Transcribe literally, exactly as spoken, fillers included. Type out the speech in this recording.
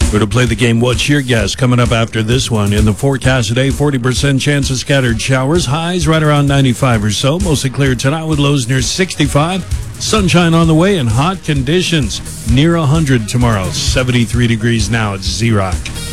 We're to play the game What's Your Guess? Coming up after this one. In the forecast today, forty percent chance of scattered showers. Highs right around ninety-five or so. Mostly clear tonight with lows near sixty-five. Sunshine on the way and hot conditions near one hundred tomorrow. seventy-three degrees now at Z-Rock.